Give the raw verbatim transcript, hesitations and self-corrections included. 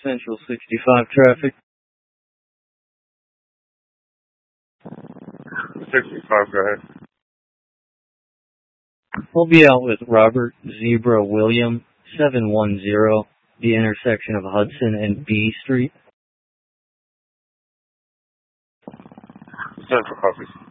Central sixty-five traffic. sixty-five, go ahead. We'll be out with Robert Zebra William, seven one zero, the intersection of Hudson and B Street. Central copies.